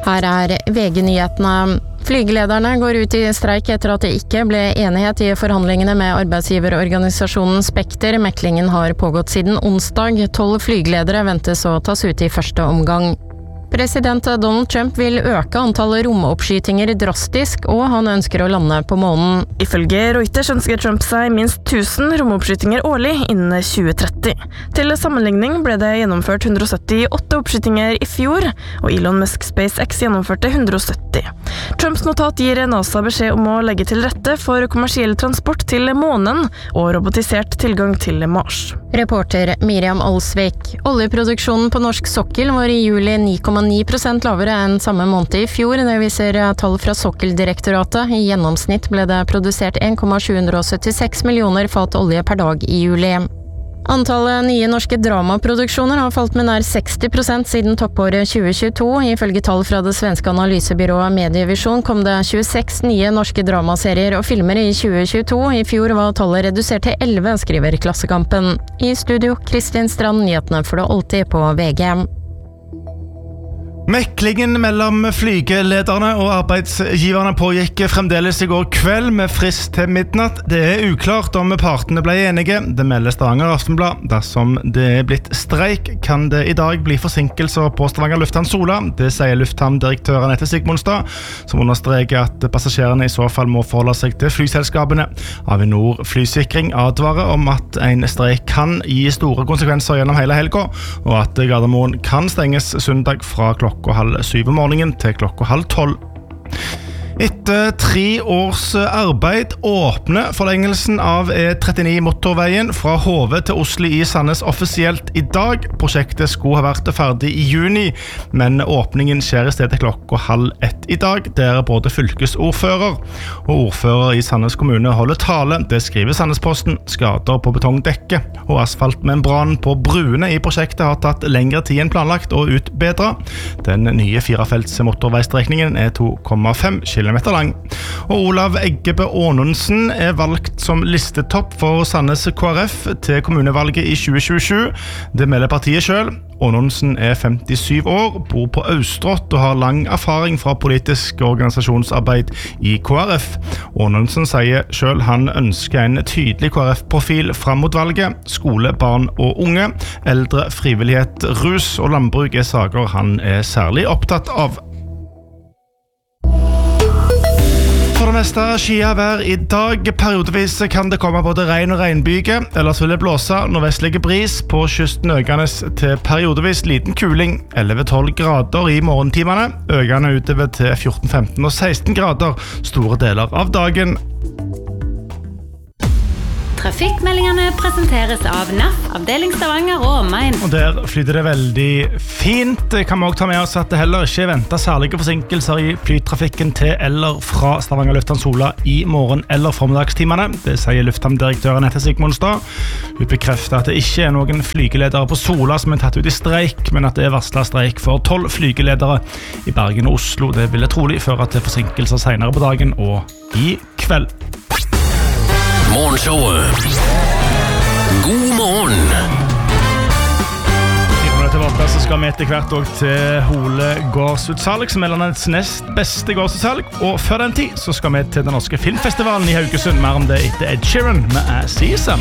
Her VG-nyhetene. Flygelederne går ut i streik etter at det ikke ble enighet i forhandlingene med arbeidsgiverorganisasjonen Spekter. Meklingen har pågått siden onsdag. 12 flygeledere ventes å tas ut i første omgang. President Donald Trump vil øke antallet romoppskytinger drastisk, og han ønsker å lande på månen. Ifølge Reuters ønsker Trump seg minst 1000 romoppskytinger årlig innen 2030. Til sammenligning ble det gjennomført 178 oppskytinger i fjor, og Elon Musk SpaceX gjennomførte 170. Trumps notat gir NASA beskjed om å legge til rette for kommersiell transport til månen og robotisert tilgang til Mars. Reporter Miriam Olsvik. Oljeproduksjonen på norsk sokkel var i juli 9,9% lavere enn samme måned i fjor. Det viser tall fra Sokkeldirektoratet. I gjennomsnitt ble det produsert 1,776 millioner fat olje per dag i juli. Antallet nye norske dramaproduksjoner har falt med nær 60% siden toppåret 2022. Ifølge tall fra det svenske analysebyrået Medievision kom det 26 nye norske dramaserier og filmer i 2022. I fjor var tallet redusert til 11, skriver Klassekampen. I studio, Kristin Strand, nyhetene for det alltid på VG. Meklingen mellom flygelederne og arbeidsgiverne pågikk fremdeles i går kveld med frist til midnatt. Det er uklart om partene ble enige. Det melder Stavanger Aftenblad. Dersom det er blitt streik, kan det i dag bli forsinkelser på Stavanger lufthavn Sola. Det sier lufthavndirektør Anette Sigmundstad, som understreker at passasjerene i så fall må forholde seg til flyselskapene. Avinor Flysikring advarer om at en streik kan gi store konsekvenser gjennom hele helga, og at Gardermoen kan stenges søndag fra klokka 6:30 om morgenen til klokka 11:30. Etter 3 års arbeid åpner forlengelsen av E39 motorveien fra Hove til Oslo i Sandnes offisielt i dag. Prosjektet skulle ha vært ferdig i juni, men åpningen skjer i stedet klokka 12:30 i dag, der både fylkesordfører og ordfører i Sandnes kommune holder tale. Det skriver Sandnesposten. Skader på betongdekket og asfaltmembran på bruene i prosjektet har tatt lengre tid enn planlagt å utbedre. Den nye 4-felts motorveistrekningen er 2,5 km lang. Og Olav Eggebø Aanonsen er valgt som listetopp for Sandnes KrF til kommunevalget i 2027. Det melder partiet selv. Aanonsen er 57 år, bor på Austrått og har lang erfaring fra politisk organisasjonsarbeid i KrF. Aanonsen sier selv han ønsker en tydelig KrF-profil fram mot valget. Skole, barn og unge, eldre, frivillighet, rus og landbruk er saker han er særlig opptatt av. For det meste skyet i dag. Periodevis kan det komme både regn og regnbyge, ellers vil det blåse nordvestlige bris på kysten økende til periodevis liten kuling. 11-12 grader i morgentimene, økende utover til 14-15 og 16 grader store deler av dagen. Trafikkmeldingene presenteres av NAF, avdeling Stavanger og omegn. Og der flyter det veldig fint. Kan vi også ta med oss at det heller ikke venter særlige forsinkelser i flytrafikken til eller fra Stavanger lufthavn Sola i morgen- eller formiddagstimene. Det sier lufthavndirektøren Anette Sigmundstad. Hun bekrefter at det ikke er noen flygeledere på Sola som er tatt ut i streik, men at det er varslet streik for 12 flygeledere i Bergen og Oslo. Det ville trolig føre til forsinkelser senere på dagen og i kveld. Morgenshowet. God morgen. Så skal vi etter hvert også til Hole gårdsutsalg, som er landets nest beste gårdsutsalg. Og før den tid så skal vi til den norske filmfestivalen i Haugesund. Mer om det etter Ed Sheeran med Season.